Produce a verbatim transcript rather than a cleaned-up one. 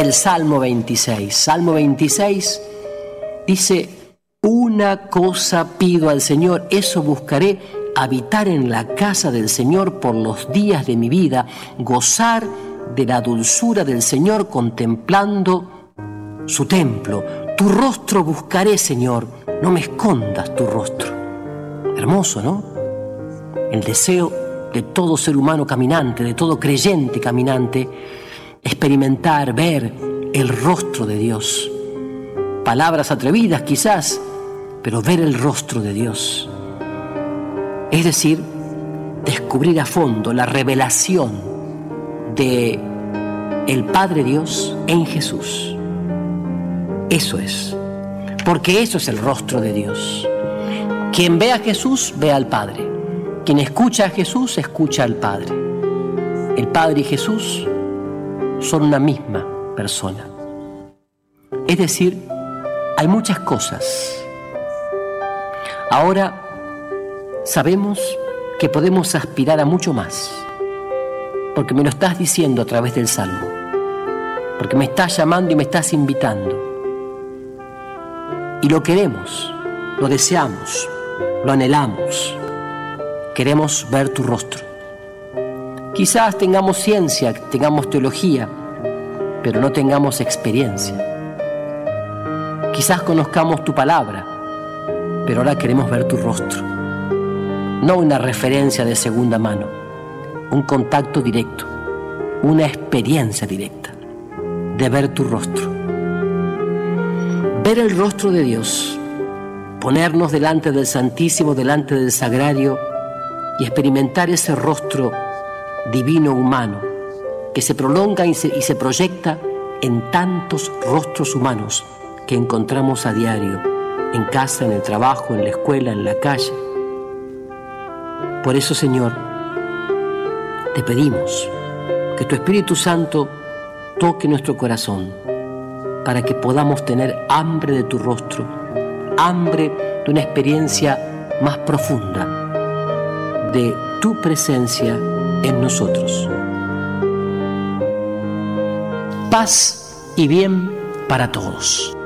el Salmo veintiséis. Salmo veintiséis dice: una cosa pido al Señor, eso buscaré, habitar en la casa del Señor por los días de mi vida, gozar de la dulzura del Señor contemplando su templo. Tu rostro buscaré, Señor, no me escondas tu rostro. Hermoso, ¿no? El deseo de todo ser humano caminante, de todo creyente caminante, experimentar, ver el rostro de Dios. Palabras atrevidas quizás, pero ver el rostro de Dios. Es decir, descubrir a fondo la revelación de el Padre Dios en Jesús. Eso es, porque eso es el rostro de Dios. Quien ve a Jesús, ve al Padre. Quien escucha a Jesús, escucha al Padre. El Padre y Jesús son una misma persona. Es decir, hay muchas cosas. Ahora sabemos que podemos aspirar a mucho más, porque me lo estás diciendo a través del Salmo, porque me estás llamando y me estás invitando. Y lo queremos, lo deseamos, lo anhelamos. Queremos ver tu rostro. Quizás tengamos ciencia, tengamos teología, pero no tengamos experiencia. Quizás conozcamos tu palabra, pero ahora queremos ver tu rostro. No una referencia de segunda mano, un contacto directo, una experiencia directa de ver tu rostro. Ver el rostro de Dios, ponernos delante del Santísimo, delante del Sagrario y experimentar ese rostro divino humano que se prolonga y se, y se proyecta en tantos rostros humanos que encontramos a diario, en casa, en el trabajo, en la escuela, en la calle. Por eso, Señor, te pedimos que tu Espíritu Santo toque nuestro corazón para que podamos tener hambre de tu rostro, hambre de una experiencia más profunda de tu presencia en nosotros. Paz y bien para todos.